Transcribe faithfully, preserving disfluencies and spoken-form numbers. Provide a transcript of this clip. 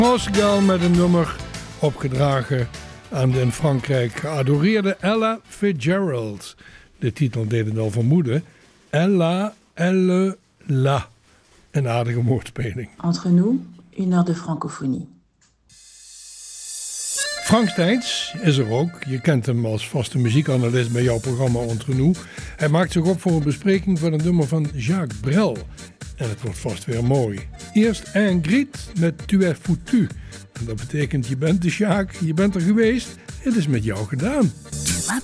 Portugal met een nummer opgedragen aan de in Frankrijk geadoreerde Ella Fitzgerald. De titel deed het al vermoeden. Ella, elle, la. Een aardige woordspeling. Entre nous, une heure de francophonie. Frank Steins is er ook. Je kent hem als vaste muziekanalist bij jouw programma Entre nous. Hij maakt zich op voor een bespreking van een nummer van Jacques Brel. En het wordt vast weer mooi. Eerst Ingrid met Tu es foutu. En dat betekent je bent de Sjaak, je bent er geweest, het is met jou gedaan.